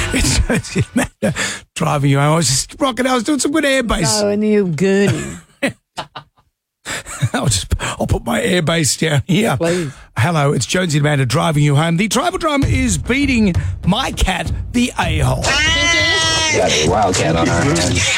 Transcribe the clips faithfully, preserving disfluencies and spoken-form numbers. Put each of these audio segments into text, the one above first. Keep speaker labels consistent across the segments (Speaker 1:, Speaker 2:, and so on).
Speaker 1: It's Jonesy and Amanda driving you home. I was just rocking. I was doing some good airbase.
Speaker 2: Oh, and you gurney.
Speaker 1: I'll just I'll put my airbase down here.
Speaker 2: Please.
Speaker 1: Hello, it's Jonesy and Amanda driving you home. The tribal drum is beating my cat, the a-hole.
Speaker 3: Got a wildcat on our hands.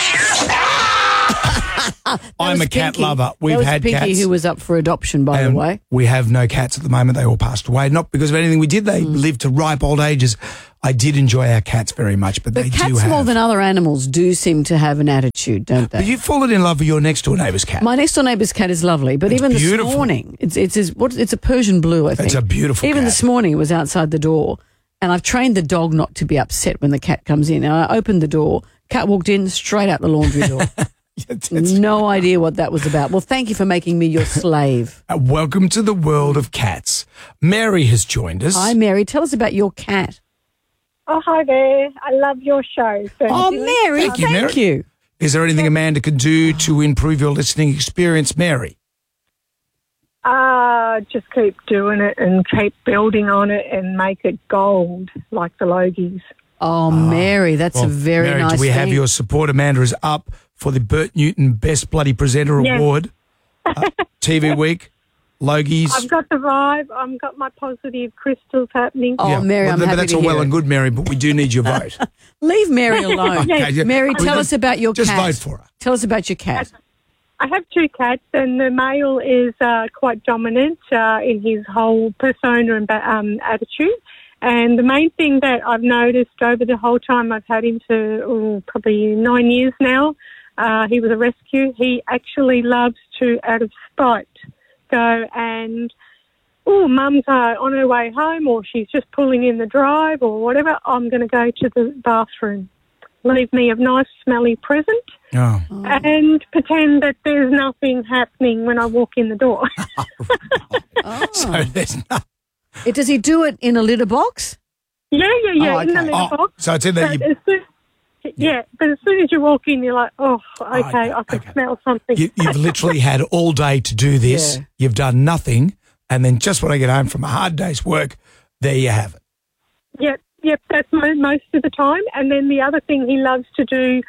Speaker 1: I'm
Speaker 2: was
Speaker 1: a cat
Speaker 2: Pinky.
Speaker 1: lover. We've
Speaker 2: that was
Speaker 1: had
Speaker 2: Pinky
Speaker 1: cats.
Speaker 2: who was up for adoption, by
Speaker 1: and
Speaker 2: the way.
Speaker 1: we have no cats at the moment. They all passed away. Not because of anything we did. They lived to ripe old ages. I did enjoy our cats very much, but,
Speaker 2: But
Speaker 1: they do
Speaker 2: cats
Speaker 1: have.
Speaker 2: more than other animals do seem to have an attitude, don't
Speaker 1: But
Speaker 2: they?
Speaker 1: you've fallen in love with your next door neighbour's cat.
Speaker 2: My next door neighbour's cat is lovely, but
Speaker 1: It's
Speaker 2: even
Speaker 1: beautiful.
Speaker 2: this morning, it's it's it's, what, it's a Persian blue, I think.
Speaker 1: It's a beautiful
Speaker 2: Even
Speaker 1: cat.
Speaker 2: this morning, it was outside the door, and I've trained the dog not to be upset when the cat comes in. And I opened the door, cat walked in straight out the laundry door.
Speaker 1: That's-
Speaker 2: No idea what that was about. Well, thank you for making me your slave.
Speaker 1: Uh, welcome to the world of cats. Mary has joined us.
Speaker 2: Hi, Mary. Tell us about your cat.
Speaker 4: Oh, hi there. I love your show. So
Speaker 2: Oh, Mary,
Speaker 1: Thank you,
Speaker 2: thank
Speaker 1: Mary.
Speaker 2: you.
Speaker 1: Is there anything Amanda can do to improve your listening experience, Mary?
Speaker 4: Uh, just keep doing it and keep building on it and make it gold like the Logies.
Speaker 2: Oh, Mary, that's
Speaker 1: Well,
Speaker 2: a very
Speaker 1: Mary,
Speaker 2: nice
Speaker 1: do we
Speaker 2: thing.
Speaker 1: have your support? Amanda is up for the Bert Newton Best Bloody Presenter
Speaker 4: Yes.
Speaker 1: Award. Uh, T V Week, Logies.
Speaker 4: I've got the vibe. I've got my positive crystals happening.
Speaker 2: Oh, Mary,
Speaker 1: well,
Speaker 2: I'm
Speaker 1: but
Speaker 2: happy
Speaker 1: that's
Speaker 2: to
Speaker 1: all
Speaker 2: hear
Speaker 1: well
Speaker 2: it.
Speaker 1: and good, Mary, but we do need your vote.
Speaker 2: Leave Mary alone.
Speaker 1: Okay, yeah.
Speaker 2: Mary,
Speaker 1: We
Speaker 2: tell
Speaker 1: just-
Speaker 2: us about your
Speaker 1: just
Speaker 2: cat.
Speaker 1: vote for her.
Speaker 2: Tell us about your cat.
Speaker 4: I have two cats, and the male is uh, quite dominant uh, in his whole persona and ba- um, attitude. And the main thing that I've noticed over the whole time I've had him for oh, probably nine years now, uh, he was a rescue. He actually loves to, out of spite, go and, oh, mum's uh, on her way home or she's just pulling in the drive or whatever, I'm going to go to the bathroom. Leave me a nice smelly present.
Speaker 1: Oh.
Speaker 4: And pretend that there's nothing happening when I walk in the door.
Speaker 1: So there's no,
Speaker 2: Uh, Does he do it in a litter box?
Speaker 4: yeah, yeah, yeah,
Speaker 2: Oh,
Speaker 4: in the
Speaker 2: okay.
Speaker 4: little
Speaker 1: oh,
Speaker 4: box.
Speaker 1: so it's in there.
Speaker 4: But
Speaker 1: You,
Speaker 4: as soon, yeah, but as soon as you walk in, you're like, oh, okay,
Speaker 1: okay,
Speaker 4: I can
Speaker 1: okay.
Speaker 4: smell something.
Speaker 1: you, you've literally had all day to do this.
Speaker 2: Yeah.
Speaker 1: You've done nothing. And then just when I get home from a hard day's work, there you have it.
Speaker 4: Yep, yep, that's mo- most of the time. And then the other thing he loves to do,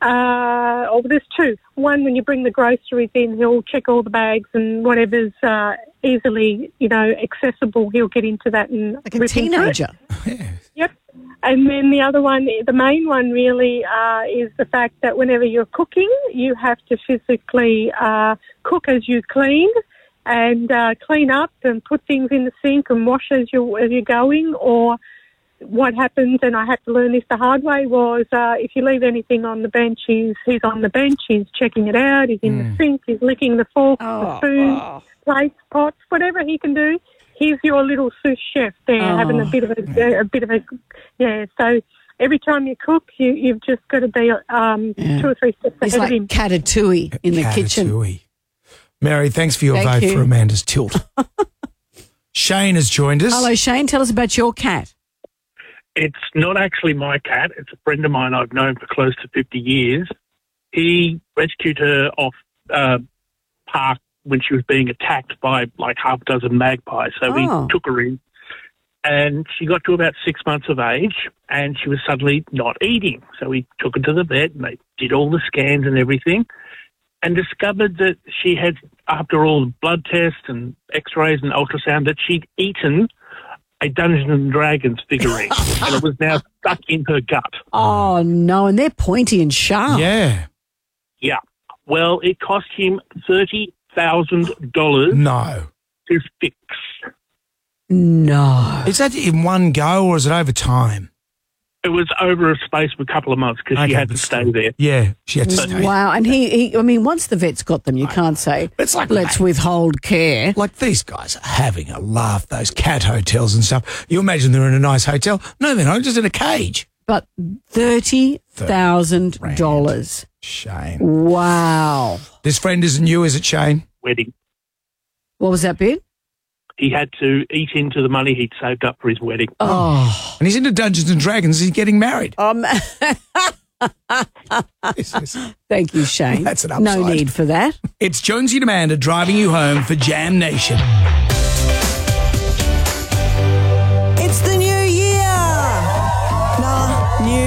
Speaker 4: uh, oh, there's two. One, when you bring the groceries in, he'll check all the bags and whatever's uh, easily, you know, accessible, he'll get into that and
Speaker 2: Like a
Speaker 4: rip into it.
Speaker 2: teenager.
Speaker 4: Yep. And then the other one, the main one really uh, is the fact that whenever you're cooking, you have to physically uh, cook as you clean and uh, clean up and put things in the sink and wash as you're, as you're going. Or what happens, and I had to learn this the hard way, was uh, if you leave anything on the bench, he's, he's on the bench, he's checking it out, he's in the sink, he's licking the forks,
Speaker 2: Oh,
Speaker 4: the spoons,
Speaker 2: oh.
Speaker 4: plates, pots, whatever he can do. He's your little sous chef there,
Speaker 2: Oh.
Speaker 4: having a bit of a, a bit of a, yeah. So every time you cook, you, you've just got to be um,
Speaker 2: Yeah.
Speaker 4: two or three steps
Speaker 2: He's
Speaker 4: ahead of him.
Speaker 2: like Catatouille in the kitchen.
Speaker 1: Catatouille. Mary, thanks for your
Speaker 2: Thank
Speaker 1: vote
Speaker 2: you.
Speaker 1: for Amanda's tilt. Shane has joined us.
Speaker 2: Hello, Shane. Tell us about your cat.
Speaker 5: It's not actually my cat. It's a friend of mine I've known for close to fifty years. He rescued her off uh, park when she was being attacked by like half a dozen magpies. So
Speaker 2: Oh.
Speaker 5: we took her in, and she got to about six months of age, and she was suddenly not eating. So we took her to the vet, and they did all the scans and everything, and discovered that she had, after all the blood tests and x-rays and ultrasound, that she'd eaten a Dungeons and Dragons figurine, and it was now stuck in her gut.
Speaker 2: Oh, no. And they're pointy and sharp.
Speaker 1: Yeah.
Speaker 5: Yeah. Well, it cost him thirty thousand dollars
Speaker 1: No.
Speaker 5: to fix.
Speaker 2: No.
Speaker 1: Is that in one go or is it over time?
Speaker 5: It was over a space of a couple of months because she
Speaker 1: Okay,
Speaker 5: had to
Speaker 1: but
Speaker 5: stay
Speaker 1: still.
Speaker 5: there.
Speaker 1: Yeah, she had to stay.
Speaker 2: Wow. And he, he, I mean, once the vet's got them, you can't say,
Speaker 1: It's like,
Speaker 2: let's
Speaker 1: mate,
Speaker 2: withhold care.
Speaker 1: like these guys are having a laugh, those cat hotels and stuff. You imagine they're in a nice hotel. No, they're not, just in a cage.
Speaker 2: But thirty thousand dollars.
Speaker 1: Shane.
Speaker 2: Wow.
Speaker 1: This friend isn't you, is it, Shane?
Speaker 5: Wedding.
Speaker 2: What was that bit?
Speaker 5: He had to eat into the money he'd saved up for his wedding.
Speaker 2: Oh.
Speaker 1: And he's into Dungeons and Dragons. He's getting married.
Speaker 2: Um,
Speaker 1: This is-
Speaker 2: thank you, Shane.
Speaker 1: That's an
Speaker 2: No
Speaker 1: upside.
Speaker 2: need for that.
Speaker 1: It's Jonesy and Amanda driving you home for Jam Nation.
Speaker 6: It's the new year. Nah, new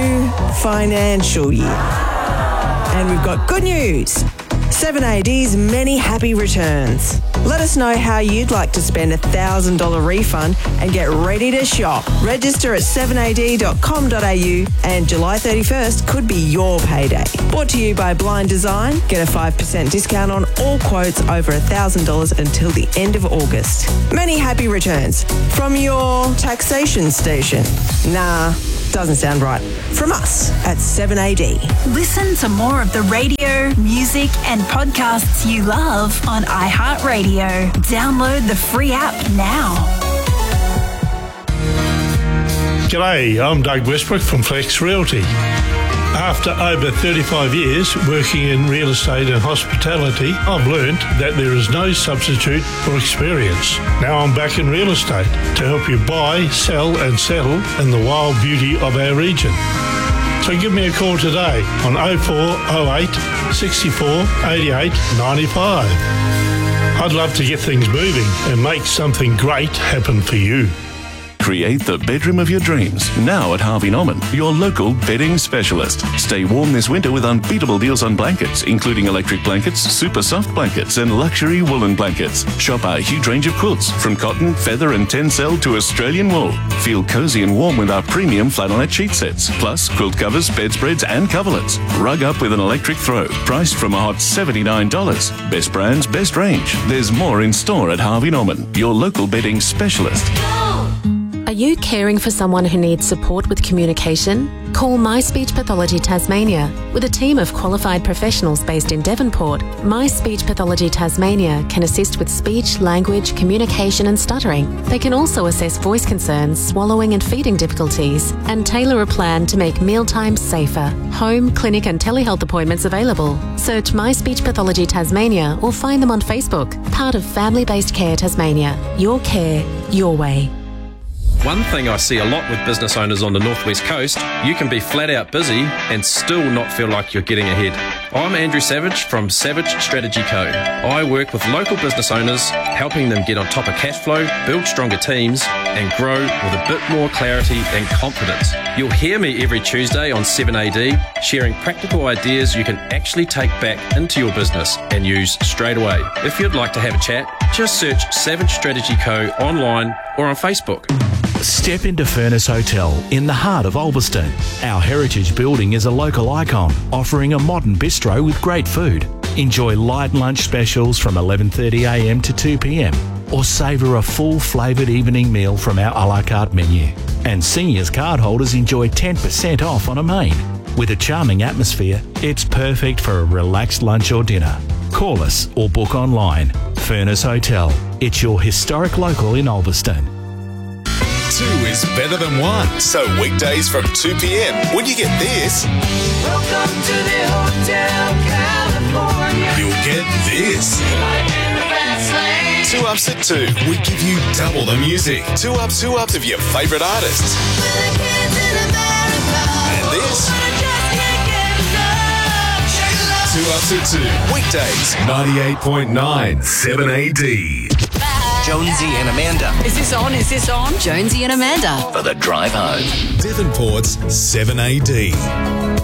Speaker 6: financial year. And we've got good news. seven A D's many happy returns. Let us know how you'd like to spend a one thousand dollars refund and get ready to shop. Register at seven a d dot com dot a u and July thirty-first could be your payday. Brought to you by Blind Design. Get a five percent discount on all quotes over one thousand dollars until the end of August. Many happy returns from your taxation station. Nah, doesn't sound right. From us at seven A D.
Speaker 7: Listen to more of the radio, music and podcasts you love on iHeartRadio. Download the free app now.
Speaker 8: G'day, I'm Doug Westbrook from Flex Realty. After over thirty-five years working in real estate and hospitality, I've learned that there is no substitute for experience. Now I'm back in real estate to help you buy, sell and settle in the wild beauty of our region. So give me a call today on oh four oh eight, sixty-four, eighty-eight, ninety-five. I'd love to get things moving and make something great happen for you.
Speaker 9: Create the bedroom of your dreams now at Harvey Norman, your local bedding specialist. Stay warm this winter with unbeatable deals on blankets, including electric blankets, super soft blankets, and luxury woolen blankets. Shop our huge range of quilts from cotton, feather, and tencel to Australian wool. Feel cozy and warm with our premium flannelette sheet sets, plus quilt covers, bedspreads, and coverlets. Rug up with an electric throw, priced from a hot seventy-nine dollars. Best brands, best range. There's more in store at Harvey Norman, your local bedding specialist.
Speaker 10: Are you caring for someone who needs support with communication? Call My Speech Pathology Tasmania. With a team of qualified professionals based in Devonport, My Speech Pathology Tasmania can assist with speech, language, communication and stuttering. They can also assess voice concerns, swallowing and feeding difficulties, and tailor a plan to make mealtimes safer. Home, clinic and telehealth appointments available. Search My Speech Pathology Tasmania or find them on Facebook. Part of Family-Based Care Tasmania. Your care, your way.
Speaker 11: One thing I see a lot with business owners on the Northwest Coast, you can be flat out busy and still not feel like you're getting ahead. I'm Andrew Savage from Savage Strategy Co. I work with local business owners, helping them get on top of cash flow, build stronger teams, and grow with a bit more clarity and confidence. You'll hear me every Tuesday on seven A D, sharing practical ideas you can actually take back into your business and use straight away. If you'd like to have a chat, just search Savage Strategy Co. online or on Facebook.
Speaker 12: Step into Furnace Hotel in the heart of Ulverston. Our heritage building is a local icon, offering a modern bistro with great food. Enjoy light lunch specials from eleven thirty a m to two p m or savour a full flavoured evening meal from our a la carte menu. And seniors card holders enjoy ten percent off on a main. With a charming atmosphere, it's perfect for a relaxed lunch or dinner. Call us or book online. Furnace Hotel. It's your historic local in Ulverston.
Speaker 13: Two is better than one. So weekdays from two p m when you get this,
Speaker 14: welcome to the Hotel California.
Speaker 13: You'll get this. Two Ups at two. We give you double the music. Two ups, two ups of your favourite artists. And this. Two Ups at two. Weekdays, ninety-eight point nine, seven A D.
Speaker 15: Jonesy and Amanda.
Speaker 2: Is this on? Is this on?
Speaker 15: Jonesy and Amanda. For the drive home.
Speaker 13: Devonport's seven A D.